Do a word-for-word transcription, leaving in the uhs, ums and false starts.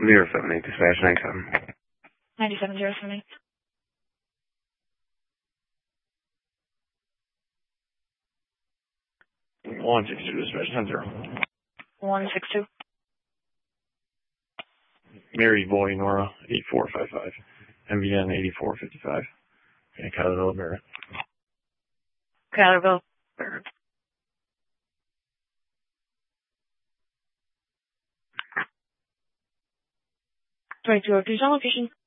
Zero seven eight dispatch ninety-seven. ninety-seven zero seven eight. One six two dispatch ten zero. One six two. Mary Boy Nora eight four five five. M V N eighty four fifty five. Okay, Cotterville Barrett. Cotterville Barrett. Twenty two oh two location.